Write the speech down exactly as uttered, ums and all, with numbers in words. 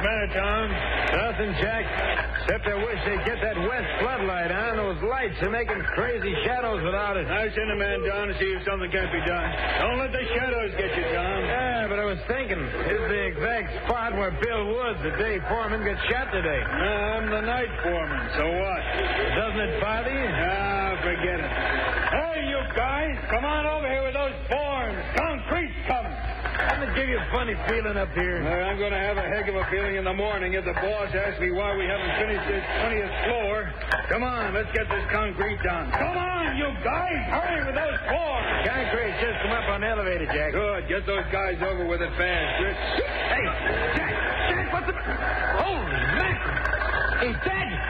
matter, Tom? Nothing, Jack. Except I wish they'd get that west floodlight on. Those lights are making crazy shadows without it. I'll send a man down to see if something can't be done. Don't let the shadows get you, Tom. Yeah, but I was thinking, this is the exact spot where Bill Woods, the day foreman, got shot today. Uh, I'm the night foreman, so what? Doesn't it bother you? Ah, forget it. Hey, you guys, come on over here with those forms. Concrete's coming. Doesn't it give you a funny feeling up here? Uh, I'm going to have a heck of a feeling in the morning if the boss asks me why we haven't finished this twentieth floor. Come on, let's get this concrete done. Come on, you guys. Hurry with those forms. Concrete just come up on the elevator, Jack. Good. Get those guys over with it fast, Rich. Hey, Jack, Jack, what's the... Holy mackerel! Is that